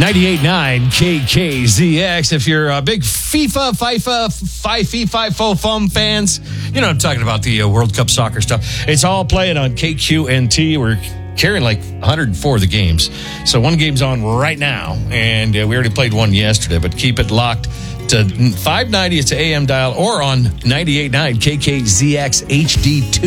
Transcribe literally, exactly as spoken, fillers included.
ninety-eight point nine K K Z X. If you're a big FIFA, FIFA, FIFA, FIFA, FOFUM fans, you know I'm talking about the uh, World Cup soccer stuff. It's all playing on K Q N T. We're carrying like one hundred four of the games. So one game's on right now, and uh, we already played one yesterday, but keep it locked to five ninety. It's a A M dial or on ninety-eight point nine K K Z X H D two.